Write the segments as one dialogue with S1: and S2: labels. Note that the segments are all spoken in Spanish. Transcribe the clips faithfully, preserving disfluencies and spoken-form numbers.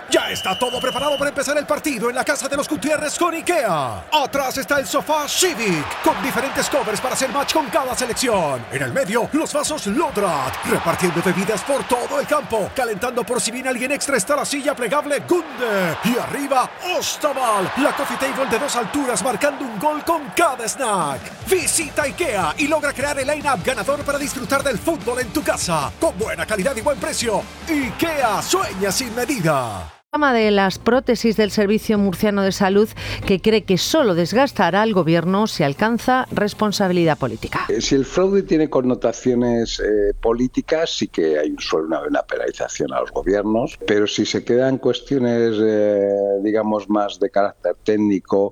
S1: Ya está todo preparado para empezar el partido en la casa de los Gutiérrez con IKEA. Atrás está el sofá Civic, con diferentes covers para hacer match con cada selección. En el medio, los vasos Lodrat, repartiendo bebidas por todo el campo. Calentando por si viene alguien extra está la silla plegable Gunde. Y arriba, Ostaval, la coffee table de dos alturas marcando un gol con cada snack. Visita IKEA y logra crear el line-up ganador para disfrutar del fútbol en tu casa. Con buena calidad y buen precio. IKEA, sueña sin medida.
S2: De las prótesis del Servicio Murciano de Salud, que cree que solo desgastará al gobierno si alcanza responsabilidad política.
S3: Si el fraude tiene connotaciones eh, políticas, sí que hay una, una penalización a los gobiernos, pero si se quedan cuestiones, eh, digamos, más de carácter técnico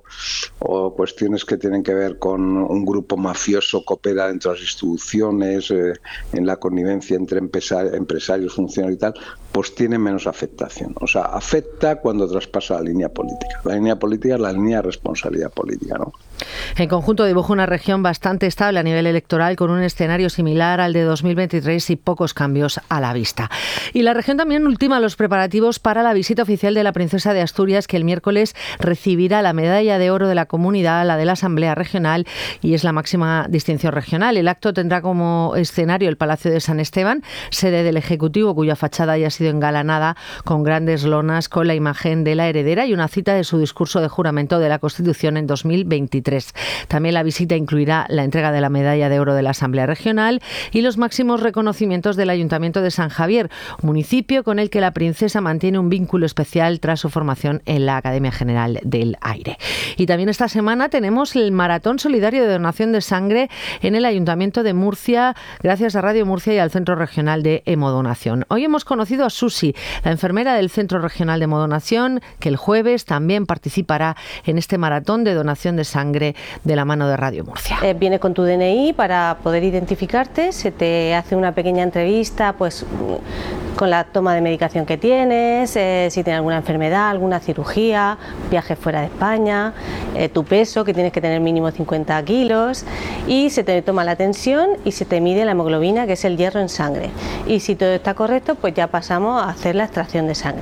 S3: o cuestiones que tienen que ver con un grupo mafioso que opera dentro de las instituciones, eh, en la connivencia entre empresarios, empresarios, funcionarios y tal, pues tiene menos afectación. O sea, afecta cuando traspasa la línea política. La línea política es la línea de responsabilidad política, ¿no?
S2: En conjunto dibuja una región bastante estable a nivel electoral, con un escenario similar al de dos mil veintitrés y pocos cambios a la vista. Y la región también ultima los preparativos para la visita oficial de la princesa de Asturias, que el miércoles recibirá la medalla de oro de la comunidad, la de la Asamblea Regional, y es la máxima distinción regional. El acto tendrá como escenario el Palacio de San Esteban, sede del Ejecutivo, cuya fachada ya ha sido engalanada con grandes lonas con la imagen de la heredera y una cita de su discurso de juramento de la Constitución en dos mil veintitrés. También la visita incluirá la entrega de la medalla de oro de la Asamblea Regional y los máximos reconocimientos del Ayuntamiento de San Javier, municipio con el que la princesa mantiene un vínculo especial tras su formación en la Academia General del Aire. Y también esta semana tenemos el Maratón Solidario de Donación de Sangre en el Ayuntamiento de Murcia, gracias a Radio Murcia y al Centro Regional de Hemodonación. Hoy hemos conocido a Susi, la enfermera del Centro Regional de Hemodonación, que el jueves también participará en este maratón de donación de sangre de la mano de Radio Murcia.
S4: Eh, viene con tu D N I para poder identificarte, se te hace una pequeña entrevista pues con la toma de medicación que tienes, eh, si tienes alguna enfermedad, alguna cirugía, viaje fuera de España, eh, tu peso, que tienes que tener mínimo cincuenta kilos, y se te toma la tensión y se te mide la hemoglobina, que es el hierro en sangre. Y si todo está correcto, pues ya pasamos a hacer la extracción de sangre.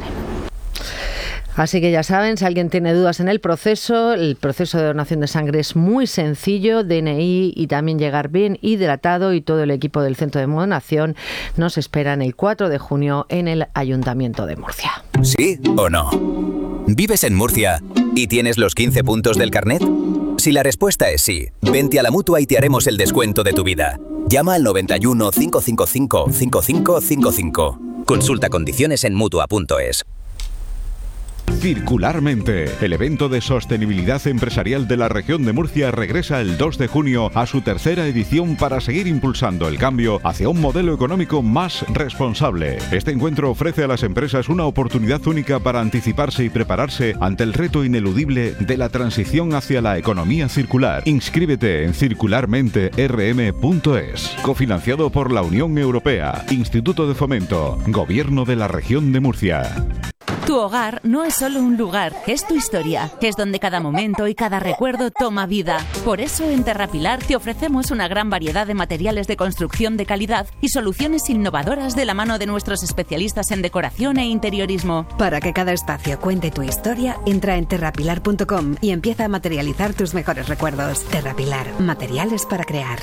S2: Así que ya saben, si alguien tiene dudas en el proceso, el proceso de donación de sangre es muy sencillo, D N I y también llegar bien hidratado, y todo el equipo del Centro de Hemodonación nos esperan el cuatro de junio en el Ayuntamiento de Murcia.
S5: ¿Sí o no? ¿Vives en Murcia y tienes los quince puntos del carnet? Si la respuesta es sí, vente a la Mutua y te haremos el descuento de tu vida. Llama al noventa y uno, cinco cinco cinco, cinco cinco cinco cinco. Consulta condiciones en mutua punto es.
S6: Circularmente, el evento de sostenibilidad empresarial de la región de Murcia regresa el dos de junio a su tercera edición para seguir impulsando el cambio hacia un modelo económico más responsable. Este encuentro ofrece a las empresas una oportunidad única para anticiparse y prepararse ante el reto ineludible de la transición hacia la economía circular. Inscríbete en circularmente r m punto es. Cofinanciado por la Unión Europea, Instituto de Fomento, Gobierno de la Región de Murcia.
S7: Tu hogar no es solo un lugar, es tu historia. Es donde cada momento y cada recuerdo toma vida. Por eso en Terrapilar te ofrecemos una gran variedad de materiales de construcción de calidad y soluciones innovadoras de la mano de nuestros especialistas en decoración e interiorismo.
S8: Para que cada espacio cuente tu historia, entra en terrapilar punto com y empieza a materializar tus mejores recuerdos. Terrapilar, materiales para crear.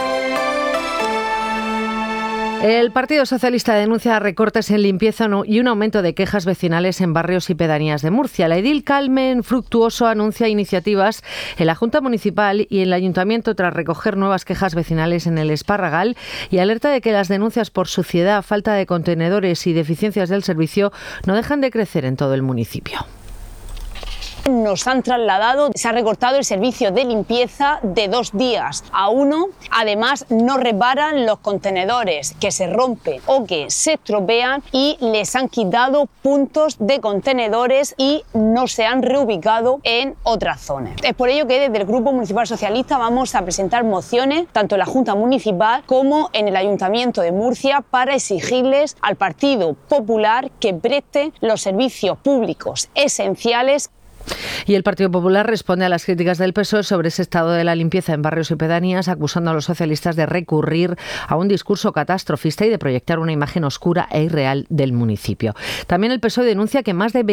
S2: El Partido Socialista denuncia recortes en limpieza y un aumento de quejas vecinales en barrios y pedanías de Murcia. La edil Carmen Fructuoso anuncia iniciativas en la Junta Municipal y en el Ayuntamiento tras recoger nuevas quejas vecinales en el Esparragal, y alerta de que las denuncias por suciedad, falta de contenedores y deficiencias del servicio no dejan de crecer en todo el municipio.
S9: Nos han trasladado, se ha recortado el servicio de limpieza de dos días a uno. Además, no reparan los contenedores que se rompen o que se estropean, y les han quitado puntos de contenedores y no se han reubicado en otras zonas. Es por ello que desde el Grupo Municipal Socialista vamos a presentar mociones tanto en la Junta Municipal como en el Ayuntamiento de Murcia para exigirles al Partido Popular que preste los servicios públicos esenciales.
S2: Y el Partido Popular responde a las críticas del P S O E sobre ese estado de la limpieza en barrios y pedanías, acusando a los socialistas de recurrir a un discurso catastrofista y de proyectar una imagen oscura e irreal del municipio. También el P S O E denuncia que más de